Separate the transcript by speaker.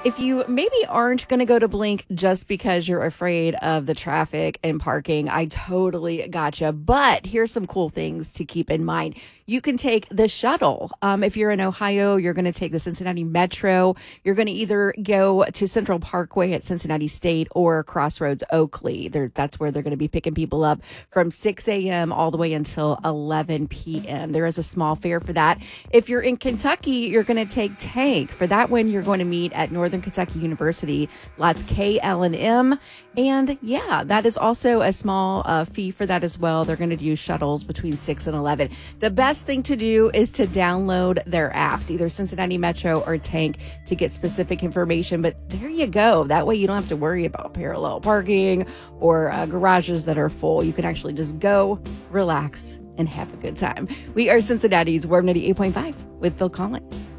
Speaker 1: If you maybe aren't going to go to Blink just because you're afraid of the traffic and parking, I totally gotcha. But here's some cool things to keep in mind. You can take the shuttle. If you're in Ohio, you're going to take the Cincinnati Metro. You're going to either go to Central Parkway at Cincinnati State or Crossroads Oakley. That's where they're going to be picking people up from 6 a.m. all the way until 11 p.m. There is a small fare for that. If you're in Kentucky, you're going to take Tank. For that one, you're going to meet at Northern Kentucky University. Lots KL&M. And yeah, that is also a small fee for that as well. They're going to do shuttles between 6 and 11. The best thing to do is to download their apps, either Cincinnati Metro or Tank, to get specific information. But there you go. That way you don't have to worry about parallel parking or garages that are full. You can actually just go, relax, and have a good time. We are Cincinnati's Warm 98.5 with Phil Collins.